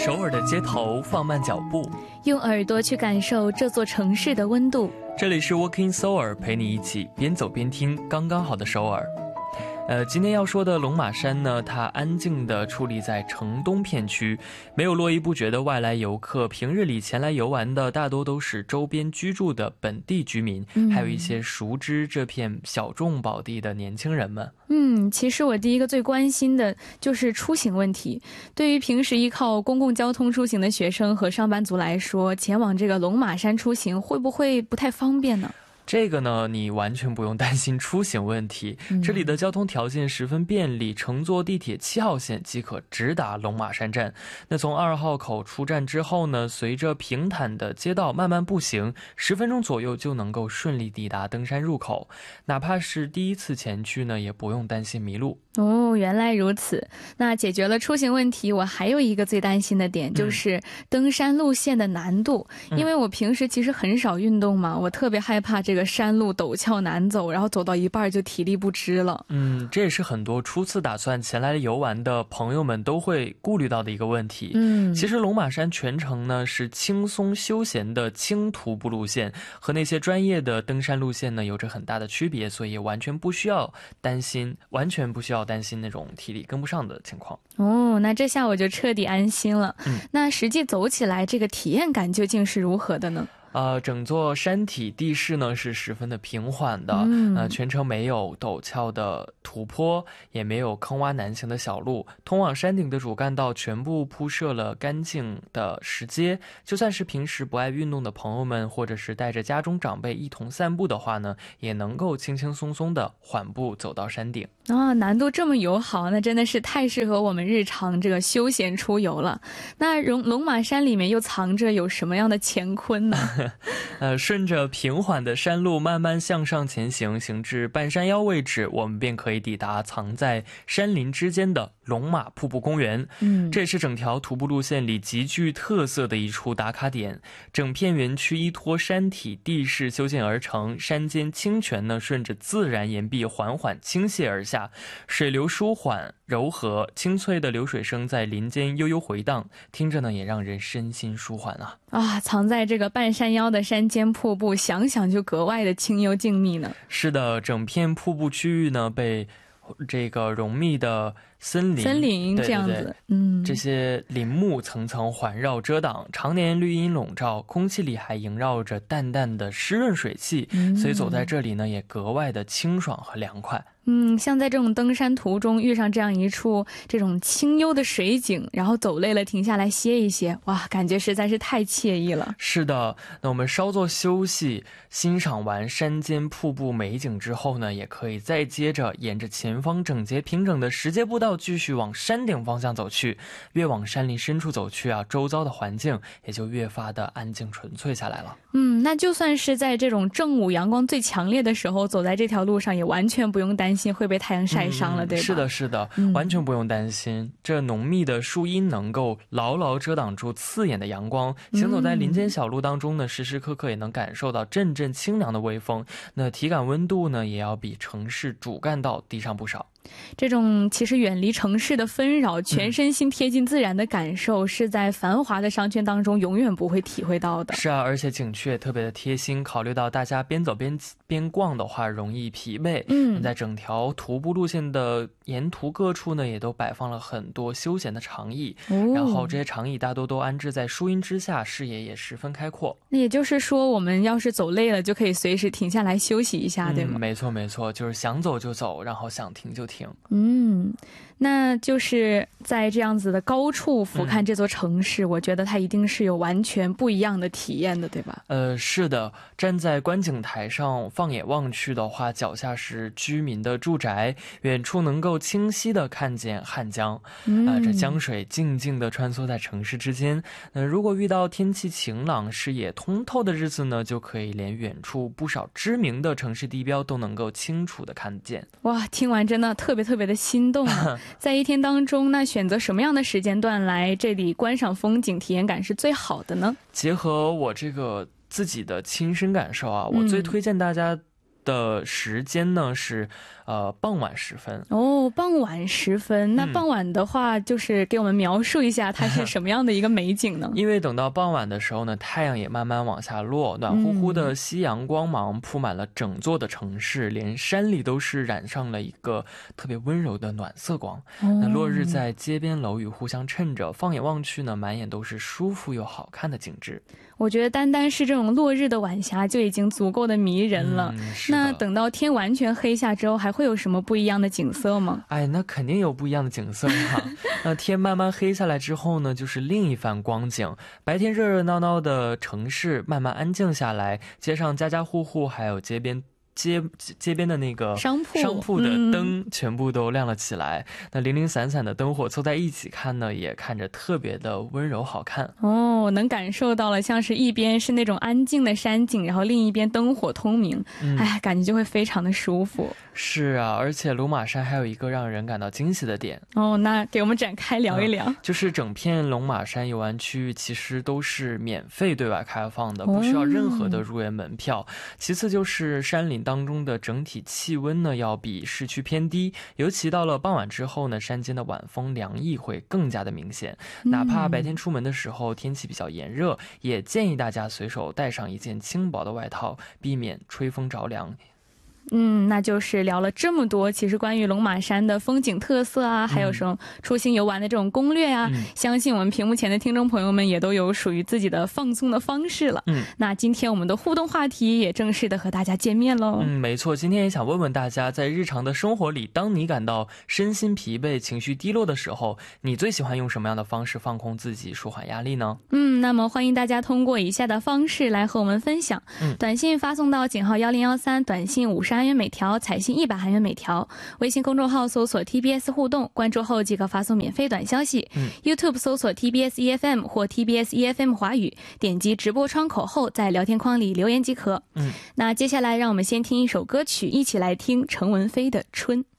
首尔的街头放慢脚步， 用耳朵去感受这座城市的温度。 这里是 Walking Seoul， 陪你一起边走边听刚刚好的首尔。今天要说的龙马山呢，它安静地矗立在城东片区，没有络绎不绝的外来游客，平日里前来游玩的大多都是周边居住的本地居民，还有一些熟知这片小众宝地的年轻人们。 其实我第一个最关心的就是出行问题。对于平时依靠公共交通出行的学生和上班族来说，前往这个龙马山出行会不会不太方便呢？ 这个呢，你完全不用担心出行问题，这里的交通条件十分便利，乘坐地铁7号线即可直达龙马山站。那从2号口出站之后呢，随着平坦的街道慢慢步行，10分钟左右就能够顺利抵达登山入口。哪怕是第一次前去呢，也不用担心迷路。 原来如此。那解决了出行问题，我还有一个最担心的点，就是登山路线的难度。因为我平时其实很少运动嘛，我特别害怕这个山路陡峭难走，然后走到一半就体力不支了。 这也是很多初次打算前来游玩的朋友们都会顾虑到的一个问题。其实龙马山全程呢是轻松休闲的轻徒步路线，和那些专业的登山路线呢有着很大的区别，所以完全不需要担心那种体力跟不上的情况。 那这下我就彻底安心了。那实际走起来这个体验感究竟是如何的呢？ 整座山体地势呢是十分的平缓的，全程没有陡峭的土坡，也没有坑洼难行的小路，通往山顶的主干道全部铺设了干净的石阶，就算是平时不爱运动的朋友们，或者是带着家中长辈一同散步的话呢，也能够轻轻松松的缓步走到山顶。 难度这么友好，那真的是太适合我们日常这个休闲出游了。那龙马山里面又藏着有什么样的乾坤呢？ 顺着平缓的山路慢慢向上前行，行至半山腰位置，我们便可以抵达藏在山林之间的龙马瀑布公园。这也是整条徒步路线里极具特色的一处打卡点。整片园区依托山体地势修建而成，山间清泉呢顺着自然岩壁缓缓倾泻而下，水流舒缓柔和，清脆的流水声在林间悠悠回荡，听着呢也让人身心舒缓啊。 藏在这个半山腰的山间瀑布，想想就格外的清幽静谧呢。 是的，整片瀑布区域呢被这个浓密的森林这样子， 这些林木层层环绕遮挡，常年绿荫笼罩，空气里还萦绕着淡淡的湿润水汽，所以走在这里呢也格外的清爽和凉快。 像在这种登山途中遇上这样一处这种清幽的水景，然后走累了停下来歇一歇，感觉实在是太惬意了。 是的，那我们稍作休息，欣赏完山间瀑布美景之后呢，也可以再接着沿着前方整洁平整的石阶步道继续往山顶方向走去。越往山林深处走去周遭的环境也就越发的安静纯粹下来了。 那就算是在这种正午阳光最强烈的时候，走在这条路上也完全不用担心会被太阳晒伤了，对吧？ 是的，完全不用担心。这浓密的树荫能够牢牢遮挡住刺眼的阳光，行走在林间小路当中呢，时时刻刻也能感受到阵阵清凉的微风，那体感温度呢也要比城市主干道低上不少。 这种其实远离城市的纷扰，全身心贴近自然的感受，是在繁华的商圈当中永远不会体会到的。 是啊，而且景区也特别的贴心，考虑到大家边走边逛的话容易疲惫，在整条徒步路线的沿途各处呢也都摆放了很多休闲的长椅，然后这些长椅大多都安置在树荫之下，视野也十分开阔。 那也就是说，我们要是走累了就可以随时停下来休息一下，对吗？ 没错，就是想走就走，然后想停就停。 那就是在这样子的高处俯瞰这座城市，我觉得它一定是有完全不一样的体验的，对吧？ 是的，站在观景台上放眼望去的话，脚下是居民的住宅，远处能够清晰的看见汉江，这江水静静的穿梭在城市之间。如果遇到天气晴朗、视野通透的日子呢，就可以连远处不少知名的城市地标都能够清楚的看见。 听完真的特别的心动啊！在一天当中，那选择什么样的时间段来这里观赏风景，体验感是最好的呢？ 结合我这个自己的亲身感受我最推荐大家的时间呢是傍晚时分。 哦，傍晚时分，那傍晚的话就是给我们描述一下它是什么样的一个美景呢？ 因为等到傍晚的时候呢，太阳也慢慢往下落，暖乎乎的夕阳光芒铺满了整座的城市，连山里都是染上了一个特别温柔的暖色光。那落日在街边楼宇互相衬着，放眼望去呢，满眼都是舒服又好看的景致。 我觉得单单是这种落日的晚霞就已经足够的迷人了。那等到天完全黑下之后，还会有什么不一样的景色吗？ 哎，那肯定有不一样的景色哈。那天慢慢黑下来之后呢，就是另一番光景。白天热热闹闹的城市慢慢安静下来，街上家家户户还有街边的那个商铺的灯全部都亮了起来。那零零散散的灯火凑在一起看呢，也看着特别的温柔好看。 哦，能感受到了，像是一边是那种安静的山景，然后另一边灯火通明，哎，感觉就会非常的舒服。 是啊，而且龙马山还有一个让人感到惊喜的点。 哦，那给我们展开聊一聊。 就是整片龙马山游玩区域其实都是免费对外开放的，不需要任何的入园门票。其次就是山林当中的整体气温呢要比市区偏低，尤其到了傍晚之后呢，山间的晚风凉意会更加的明显。哪怕白天出门的时候天气比较炎热，也建议大家随手带上一件轻薄的外套，避免吹风着凉。 那就是聊了这么多，其实关于龙马山的风景特色啊，还有什么出行游玩的这种攻略啊，相信我们屏幕前的听众朋友们也都有属于自己的放松的方式了。那今天我们的互动话题也正式的和大家见面喽。 没错，今天也想问问大家，在日常的生活里，当你感到身心疲惫、情绪低落的时候，你最喜欢用什么样的方式放空自己、舒缓压力呢？ 那么欢迎大家通过以下的方式来和我们分享。短信发送到井号1013，短信50韩元每条，彩信100韩元每条。微信公众号搜索 TBS 互动，关注后即可发送免费短消息。YouTube 搜索 TBS EFM 或 TBS EFM 华语，点击直播窗口后在聊天框里留言即可。那接下来让我们先听一首歌曲，一起来听陈文飞的《春》。